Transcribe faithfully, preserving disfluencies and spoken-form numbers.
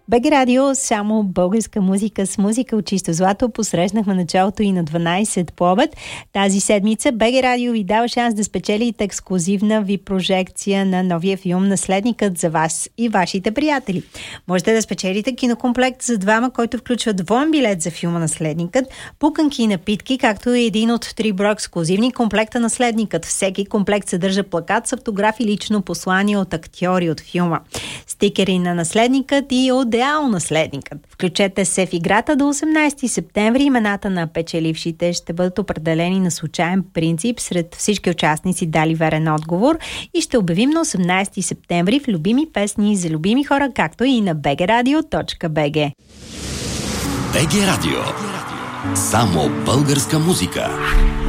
БГ Радио, само българска музика с музика от чисто злато. Посрещнахме началото и на дванайсет по обед. Тази седмица БГ Радио ви дава шанс да спечелите ексклузивна ви прожекция на новия филм "Наследникът" за вас и вашите приятели. Можете да спечелите кинокомплект за двама, който включва двоен билет за филма "Наследникът", пуканки и напитки, както и един от три броя ексклузивни комплекта "Наследникът". Всеки комплект съдържа плакат с автограф и лично послание от актьори от филма, стикери на "Наследникът" и "Одеал наследникът". Включете се в играта до осемнайсети септември. Имената на печелившите ще бъдат определени на случайен принцип сред всички участници, дали верен отговор, и ще обявим на осемнайсети септември в любими песни за любими хора, както и на би джи радио точка би джи. БГ Радио. Само българска музика.